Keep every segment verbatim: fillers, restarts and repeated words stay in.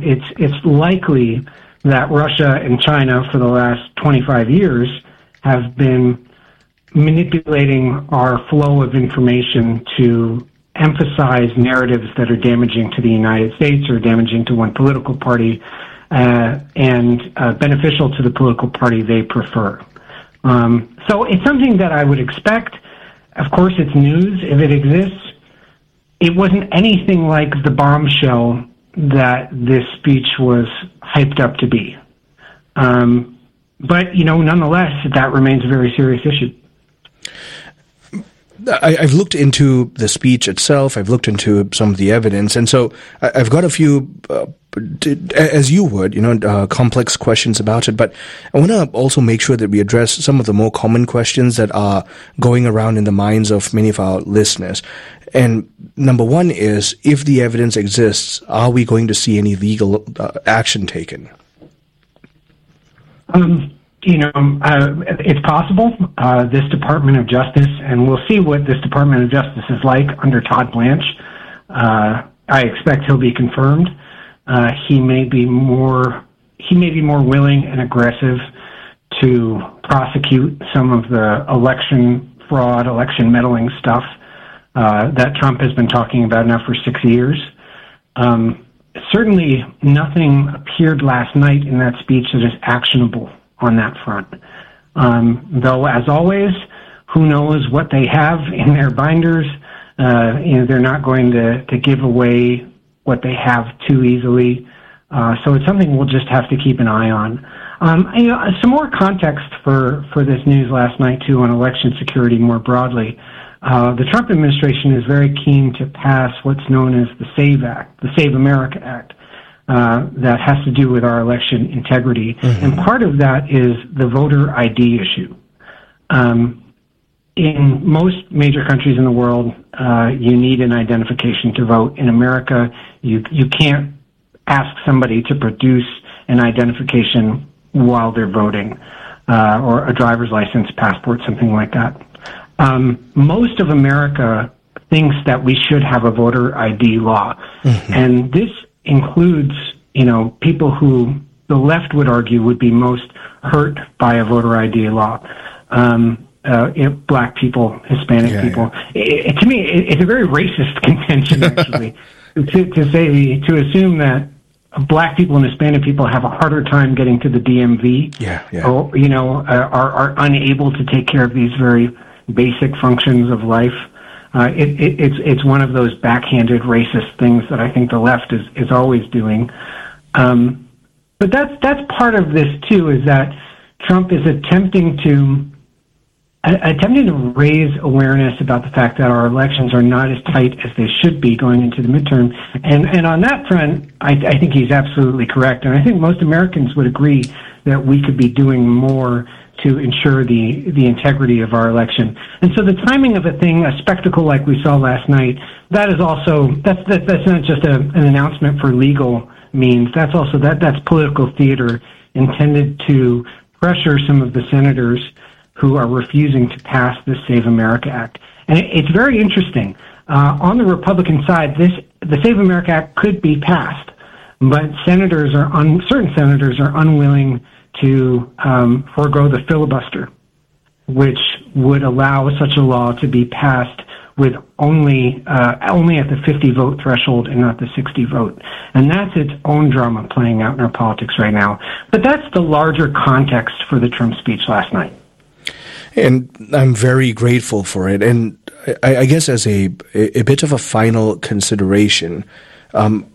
it's it's likely that Russia and China for the last twenty-five years have been manipulating our flow of information to emphasize narratives that are damaging to the United States or damaging to one political party uh, and uh, beneficial to the political party they prefer. Um, so it's something that I would expect. Of course, it's news if it exists. It wasn't anything like the bombshell that this speech was hyped up to be. Um, but, you know, nonetheless, that remains a very serious issue. I, I've looked into the speech itself. I've looked into some of the evidence. And so I, I've got a few, uh, as you would, you know, uh, complex questions about it. But I want to also make sure that we address some of the more common questions that are going around in the minds of many of our listeners. And number one is, if the evidence exists, are we going to see any legal uh, action taken? Um. You know, uh, it's possible. Uh, this Department of Justice, and we'll see what this Department of Justice is like under Todd Blanche. Uh, I expect he'll be confirmed. Uh, he may be more, he may be more willing and aggressive to prosecute some of the election fraud, election meddling stuff uh, that Trump has been talking about now for six years. Um, certainly, nothing appeared last night in that speech that is actionable on that front. Um, though, as always, who knows what they have in their binders. Uh, you know, they're not going to, to give away what they have too easily. Uh, so it's something we'll just have to keep an eye on. Um, you know, some more context for, for this news last night, too, on election security more broadly. Uh, the Trump administration is very keen to pass what's known as the SAVE Act, the Save America Act. Uh, that has to do with our election integrity. Mm-hmm. And part of that is the voter I D issue. Um, in most major countries in the world, uh, you need an identification to vote. In America, you you can't ask somebody to produce an identification while they're voting, uh, or a driver's license, passport, something like that. Um, most of America thinks that we should have a voter I D law. Mm-hmm. And this includes, you know, people who the left would argue would be most hurt by a voter I D law. Um, uh, you know, black people, Hispanic yeah, people. Yeah. It, it, to me, it, it's a very racist contention, actually, to, to say, to assume that black people and Hispanic people have a harder time getting to the D M V, yeah, yeah. or, you know, uh, are, are unable to take care of these very basic functions of life. Uh, it, it, it's it's one of those backhanded racist things that I think the left is, is always doing. Um, but that's that's part of this too, is that Trump is attempting to uh, attempting to raise awareness about the fact that our elections are not as tight as they should be going into the midterm. And and on that front, I, I think he's absolutely correct. And I think most Americans would agree that we could be doing more to ensure the, the integrity of our election. And so the timing of a thing, a spectacle like we saw last night, that is also, that's, that, that's not just a, an announcement for legal means. That's also, that, that's political theater intended to pressure some of the senators who are refusing to pass the Save America Act. And it, it's very interesting. Uh, on the Republican side, this, the Save America Act could be passed, but senators are, un, certain senators are unwilling to um, forego the filibuster, which would allow such a law to be passed with only uh, only at the fifty vote threshold and not the sixty vote. And that's its own drama playing out in our politics right now. But that's the larger context for the Trump speech last night. And I'm very grateful for it. And I, I guess as a, a bit of a final consideration, um,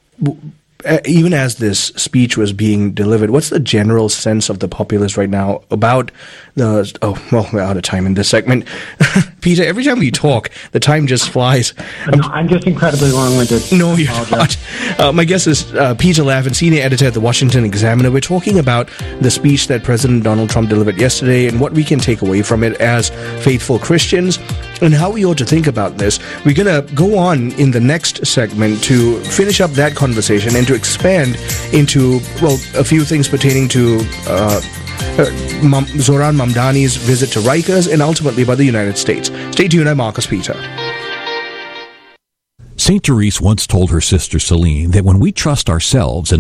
even as this speech was being delivered, what's the general sense of the populace right now about the, oh, well, we're out of time in this segment. Peter, every time we talk, the time just flies. No, I'm just incredibly long-winded. No, you're not. Uh, my guest is uh, Peter Lavin, senior editor at the Washington Examiner. We're talking about the speech that President Donald Trump delivered yesterday and what we can take away from it as faithful Christians and how we ought to think about this. We're going to go on in the next segment to finish up that conversation and to expand into, well, a few things pertaining to uh, uh, Zoran Mamdani's visit to Rikers and ultimately by the United States. Stay tuned. I'm Marcus Peter. Saint Therese once told her sister Celine that when we trust ourselves and